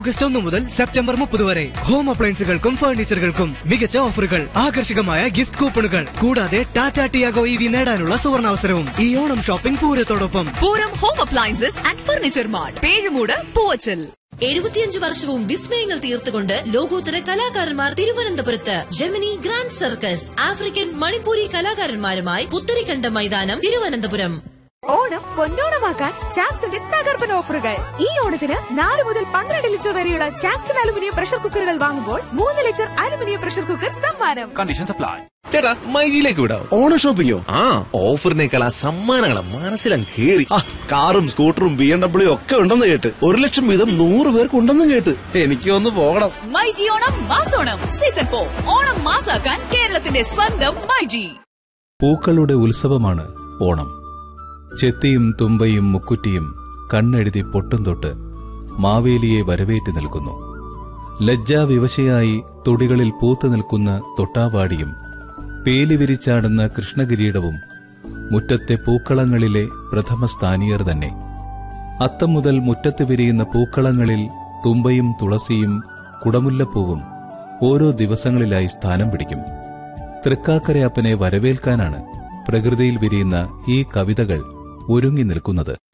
August 1 മുതൽ September 30 വരെ home അപ്ലയൻസുകൾക്കും ഫർണിച്ചറുകൾക്കും മികച്ച ഓഫറുകൾ, ആകർഷകമായ ഗിഫ്റ്റ് കൂപ്പണുകൾ, കൂടാതെ ടാറ്റ ടിയാഗോ EV നേടാനുള്ള സുവർണാവസരവും ഈ Onam shopping പൂരത്തോടൊപ്പം. Pooram home appliances and furniture mart, Pezhumoodu, Poovachal. 75 വർഷവും വിസ്മയങ്ങൾ തീർത്തുകൊണ്ട് ലോകോത്തര കലാകാരന്മാർ തിരുവനന്തപുരത്ത് Gemini grand circus African Manipuri കലാകാരന്മാരുമായി പുത്തരിക്കണ്ട മൈതാനം, തിരുവനന്തപുരം. ഓണം പൊന്നോണമാക്കാൻ ചാക്സിന്റെ തകർപ്പൻ ഓഫറുകൾ. ഈ ഓണത്തിന് 4 മുതൽ 12 ലിറ്റർ വരെയുള്ള ചാക്സൺ അലുമിനിയം പ്രഷർ കുക്കറുകൾ വാങ്ങുമ്പോൾ 3 ലിറ്റർ അലുമിനിയം പ്രഷർ കുക്കർ സമ്മാനം. Conditions apply. ചേട്ടാ, മൈജിയിലേക്ക് വിടാം. ഓണ ഷോപ്പിംഗോ? ഓഫറിനേക്കാൾ ആ സമ്മാനങ്ങളെ മനസ്സിലും കേറി. കാറും സ്കൂട്ടറും BMW ഒക്കെ ഉണ്ടെന്ന് കേട്ട്. 1 ലക്ഷം വീതം 100 പേർക്ക് ഉണ്ടെന്ന് കേട്ട്. എനിക്ക് ഒന്ന് പോകണം. മൈജി ഓണം മാസോണം സീസൺ 4. ഓണം മാസാക്കാൻ കേരളത്തിന്റെ സ്വന്തം മൈജി. പൂക്കളുടെ ഉത്സവമാണ് ഓണം. ചെത്തിയും തുമ്പയും മുക്കുറ്റിയും കണ്ണെഴുതി പൊട്ടും തൊട്ട് മാവേലിയെ വരവേറ്റ് നിൽക്കുന്നു. ലജ്ജാവിവശയായി തൊടികളിൽ പൂത്തു നിൽക്കുന്ന തൊട്ടാവാടിയും പേലി വിരിച്ചാടുന്ന കൃഷ്ണകിരീടവും മുറ്റത്തെ പൂക്കളങ്ങളിലെ പ്രഥമ സ്ഥാനീയർ തന്നെ. അത്തം മുതൽ മുറ്റത്ത് വിരിയുന്ന പൂക്കളങ്ങളിൽ തുമ്പയും തുളസിയും കുടമുല്ലപ്പൂവും ഓരോ ദിവസങ്ങളിലായി സ്ഥാനം പിടിക്കും. തൃക്കാക്കരയപ്പനെ വരവേൽക്കാനാണ് പ്രകൃതിയിൽ വിരിയുന്ന ഈ കവിതകൾ ഒരുങ്ങി നിൽക്കുന്നത്.